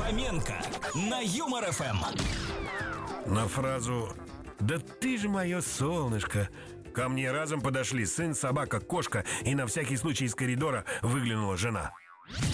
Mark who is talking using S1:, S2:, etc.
S1: Фоменко на Юмор ФМ.
S2: На фразу «Да ты же мое солнышко» ко мне разом подошли сын, собака, кошка, и на всякий случай из коридора выглянула жена.